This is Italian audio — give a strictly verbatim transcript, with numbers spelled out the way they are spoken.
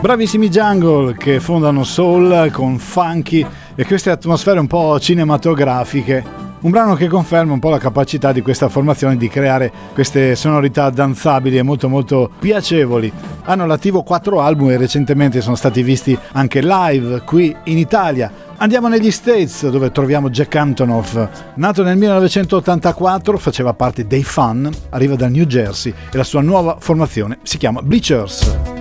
Bravissimi Jungle che fondano soul con funky e queste atmosfere un po' cinematografiche. Un brano che conferma un po' la capacità di questa formazione di creare queste sonorità danzabili e molto molto piacevoli. Hanno all'attivo quattro album e recentemente sono stati visti anche live qui in Italia. Andiamo negli States dove troviamo Jack Antonoff. Nato nel millenovecentottantaquattro, faceva parte dei Fun, arriva dal New Jersey e la sua nuova formazione si chiama Bleachers.